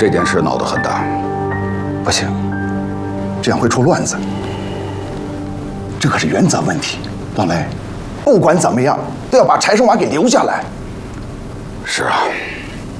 这件事闹得很大， 不行，这样会出乱子。这可是原则问题，老雷，不管怎么样都要把柴生娃给留下来。 是啊。